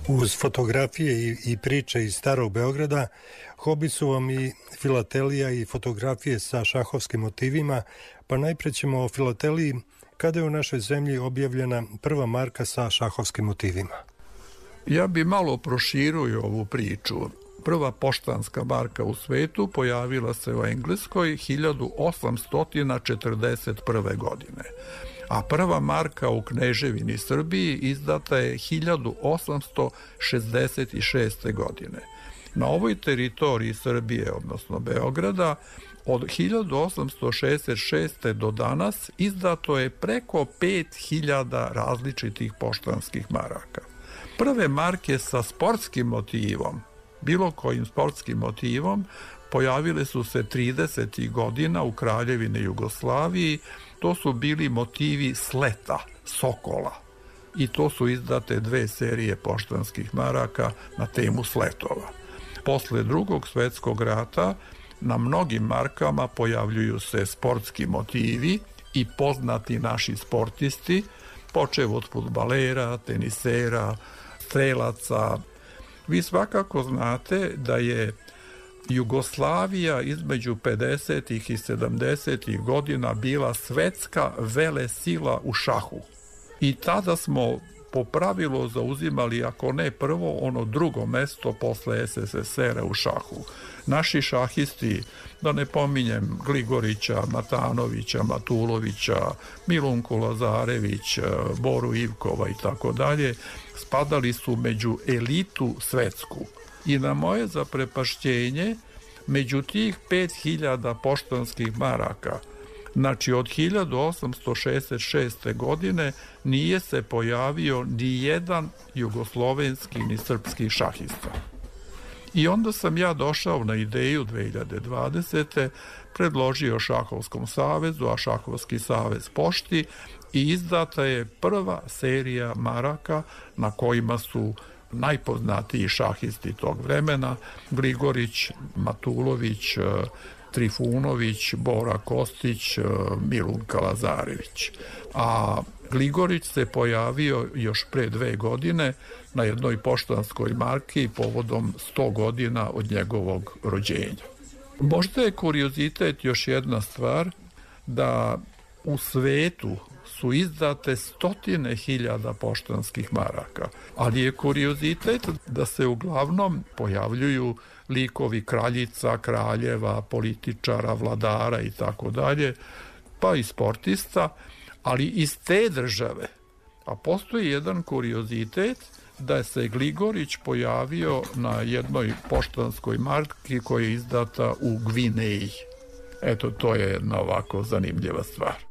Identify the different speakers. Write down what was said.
Speaker 1: Uz fotografije i priče iz Starog Beograda, hobi su vam i filatelija i fotografije sa šahovskim motivima, pa najpre ćemo o filateliji. Kada je u našoj zemlji objavljena prva marka sa šahovskim motivima?
Speaker 2: Ja bi malo proširio ovu priču. Prva poštanska marka u svetu pojavila se u Engleskoj 1841. godine, a prva marka u Kneževini Srbiji izdata je 1866. godine. Na ovoj teritoriji Srbije, odnosno Beograda, od 1866. do danas izdato je preko 5000 različitih poštanskih maraka. Prve marke sa sportskim motivom, bilo kojim sportskim motivom, pojavile su se 30. godina u Kraljevini Jugoslaviji. To su bili motivi sleta, sokola. I to su izdate 2 serije poštanskih maraka na temu sletova. Posle Drugog svetskog rata na mnogim markama pojavljuju se sportski motivi i poznati naši sportisti, počev od fudbalera, tenisera, strelaca. Vi svakako znate da je Jugoslavija između 50. i 70. godina bila svetska velesila u šahu. I tada smo po pravilu zauzimali, ako ne prvo, ono drugo mesto posle SSSR-a u šahu. Naši šahisti, da ne pominjem Gligorića, Matanovića, Matulovića, Milunku Lazarević, Boru Ivkova i tako dalje, spadali su među elitu svetsku. I na moje zaprepašćenje, među tih 5000 poštanskih maraka, znači od 1866. godine, nije se pojavio ni jedan jugoslovenski ni srpski šahista. I onda sam ja došao na ideju 2020. predložio Šahovskom savezu, a Šahovski savez pošti, i izdata je prva serija maraka na kojima su najpoznatiji šahisti tog vremena: Gligorić, Matulović, Trifunović, Bora Kostić, Milunka Lazarević. A Gligorić se pojavio još pre 2 godine na jednoj poštanskoj marki povodom 100 godina od njegovog rođenja. Možda je kuriozitet još jedna stvar, da u svetu su izdate 100.000 poštanskih maraka, ali je kuriozitet da se uglavnom pojavljuju likovi kraljica, kraljeva, političara, vladara i tako dalje, pa i sportista, ali iz te države. A postoji jedan kuriozitet da se Gligorić pojavio na jednoj poštanskoj marki koja je izdata u Gvineji. Eto, to je jedna ovako zanimljiva stvar.